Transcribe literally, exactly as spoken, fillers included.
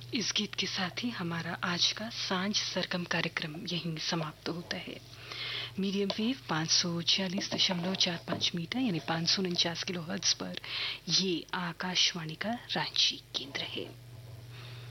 इस गीत के साथ ही हमारा आज का सांझ सरगम कार्यक्रम यहीं समाप्त होता है। मीडियम वेव पाँच सौ छियालीस दशमलव चार पाँच मीटर यानी पाँच सौ उनचास किलो हर्ट्ज पर ये आकाशवाणी का रांची केंद्र है।